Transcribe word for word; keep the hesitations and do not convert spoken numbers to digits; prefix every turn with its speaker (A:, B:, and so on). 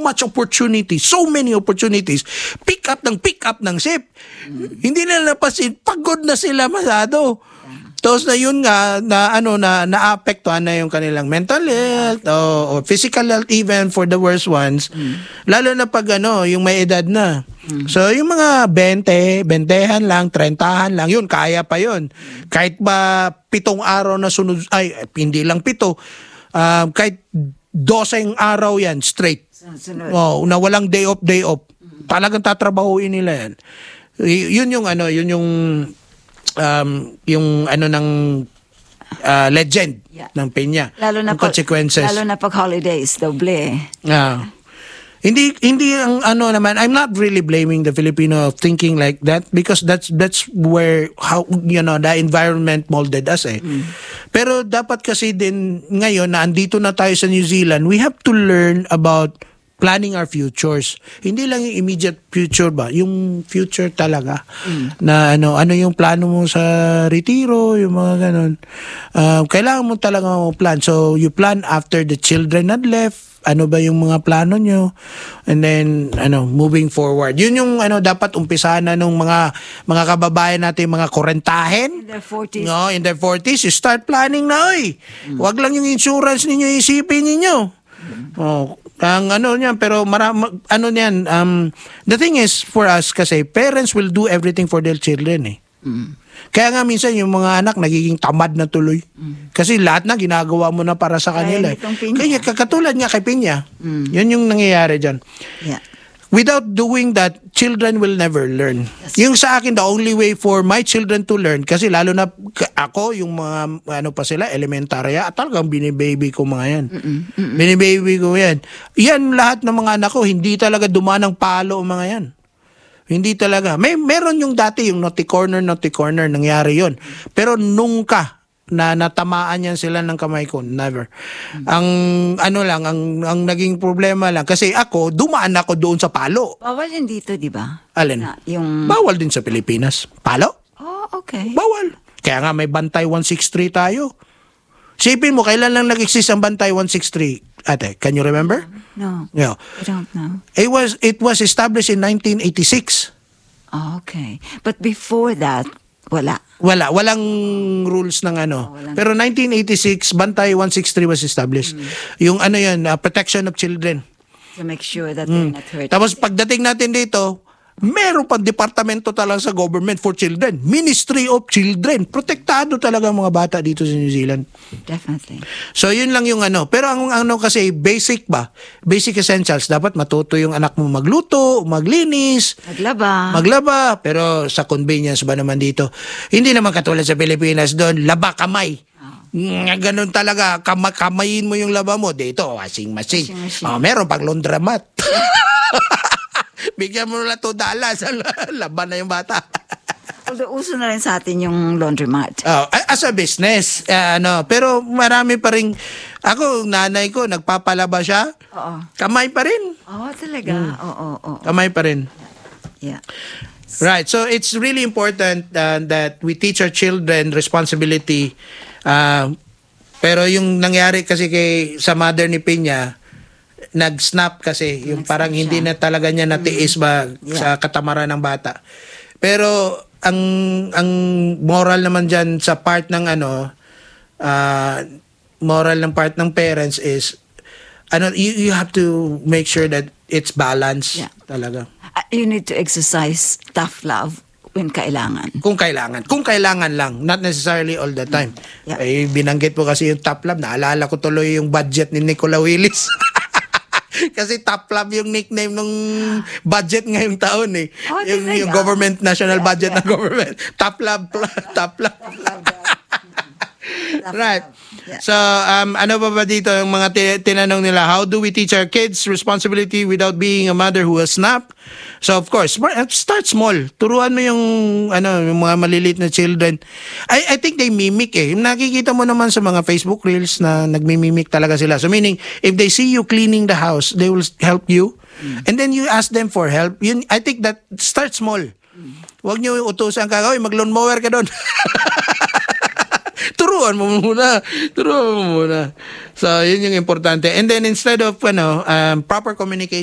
A: much opportunity, so many opportunities. Pick up ng pick up ng ship. Mm. Hindi nila napasin, pagod na sila masyado. Tapos na yun nga, na ano, na naapektuhan na yung kanilang mental health o, o physical health even for the worst ones. Mm. Lalo na pag ano, yung may edad na. Mm. So yung mga twenty, twenty-han lang, thirty-han lang, yun, kaya pa yun. Mm. Kahit ba pitong araw na sunod, ay, hindi lang pito, uh, kahit doseng araw yan, straight. Oh, na walang day off, day off. Mm. Talagang tatrabahuin nila yan. Y- yun yung ano, yun yung Um, yung ano ng uh, legend yeah. ng Peña,
B: lalo na
A: pag, consequences.
B: Lalo na pag holidays, doble.
A: Uh, hindi hindi ang ano naman, I'm not really blaming the Filipino of thinking like that because that's that's where how you know the environment molded us eh. Mm. Pero dapat kasi din ngayon na andito na tayo sa New Zealand, we have to learn about planning our futures. Hindi lang yung immediate future ba, yung future talaga. Mm. Na ano, ano yung plano mo sa retiro, yung mga ganun. Uh, kailangan mo talaga mo plan. So, you plan after the children had left. Ano ba yung mga plano nyo? And then, ano, moving forward. Yun yung, ano, dapat umpisahan na nung mga, mga kababayan natin, mga kurentahin.
B: In their forties.
A: No, in their forties, you start planning na, oy. Mm. Wag lang yung insurance ninyo, isipin ninyo. Mm. Oh, ang ano niyan, pero marami, ano niyan, um, the thing is, for us, kasi parents will do everything for their children eh. Mm. Kaya nga minsan yung mga anak nagiging tamad na tuloy. Mm. Kasi lahat na ginagawa mo na para sa kanila. Eh. Kaya katulad nga kay Peña. Mm. Yun yung nangyayari dyan.
B: Yeah.
A: Without doing that, children will never learn. Yes. Yung sa akin, the only way for my children to learn, kasi lalo na ako, yung mga, ano pa sila, elementarya, at talagang binibaby ko mga yan. Mm-mm, mm-mm. Binibaby ko yan. Yan lahat ng mga anak ko, hindi talaga dumaan ng palo ang mga yan. Hindi talaga. May meron yung dati, yung naughty corner, naughty corner, nangyari yon. Pero nung ka, na natamaan yan sila ng kamay ko, never. Mm-hmm. Ang ano lang, ang ang naging problema lang kasi ako dumaan ako doon sa palo.
B: Bawal yan dito, di ba?
A: Alin?
B: Na, yung
A: bawal din sa Pilipinas. Palo?
B: Oh, okay.
A: Bawal. Kaya nga may Bantay one sixty-three tayo. Sipin mo, kailan lang nag-exist ang Bantay one sixty-three? Ate, can you remember?
B: No.
A: Yeah.
B: I don't know.
A: It was it was established in nineteen eighty-six.
B: Oh, okay. But before that, wala.
A: Wala, walang rules ng ano. Oh, walang... Pero nineteen eighty-six, Bantay one sixty-three was established. Mm. Yung ano yun, uh, protection of children.
B: To make sure that
A: mm.
B: they're not hurt.
A: Tapos pagdating natin dito, meron pang departamento talaga sa government for children. Ministry of Children. Protektado talaga ang mga bata dito sa New Zealand.
B: Definitely.
A: So yun lang yung ano. Pero ang ano kasi basic ba? Basic essentials. Dapat matuto yung anak mo magluto, maglinis,
B: maglaba.
A: Maglaba. Pero sa convenience ba naman dito? Hindi naman katulad sa Pilipinas doon, laba kamay. Nga ganun talaga, Kam- kamayin mo yung laba mo. Dito, washing machine. Washing machine. Oh, meron pang laundromat. Bigyan mo na two dollars, laban na yung bata.
B: Although uso na rin sa atin yung laundromat.
A: Oh, as a business, uh, ano, pero marami pa rin, ako, nanay ko, nagpapalaba siya. Oo. Kamay pa rin.
B: Oo, talaga. Mm. Oo, oo.
A: Kamay pa rin.
B: Yeah.
A: Right, so it's really important uh, that we teach our children responsibility. Uh, pero yung nangyari kasi kay sa mother ni Peña, nag-snap kasi, yung nag-snap parang siya. Hindi na talaga niya natiis ba yeah. sa katamaran ng bata. Pero ang ang moral naman diyan sa part ng ano, uh, moral ng part ng parents is ano, you, you have to make sure that it's balanced yeah. talaga.
B: Uh, you need to exercise tough love when kailangan. Kung
A: kailangan. Kung kailangan lang. Not necessarily all the time. Yeah. Eh, binanggit mo kasi yung tough love. Naalala ko tuloy yung budget ni Nicola Willis. Kasi top love yung nickname ng budget ngayong taon eh. Oh, yung, yung government, national yeah, budget yeah. ng government. Top love, top love. Right. Yeah. So, um, ano ba ba dito yung mga t- tinanong nila? How do we teach our kids responsibility without being a mother who will snap? So, of course, start small. Turuan mo yung, ano, yung mga maliliit na children. I, I think they mimic eh. Nakikita mo naman sa mga Facebook Reels na nagmimimic talaga sila. So, meaning, if they see you cleaning the house, they will help you. Mm. And then you ask them for help. Yun, I think that start small. Mm. Huwag nyo utusan ka, oy, mag-lawn mower ka doon. Turuan mo muna. Turuan mo muna. So, yun yung importante. And then, instead of, ano, um, proper communication,